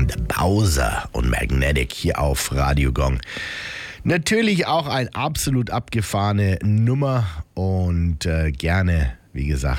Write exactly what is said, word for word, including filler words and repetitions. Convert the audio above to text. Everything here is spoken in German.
waren The Bowser und Magnetic hier auf Radio Gong. Natürlich auch eine absolut abgefahrene Nummer und äh, gerne, wie gesagt,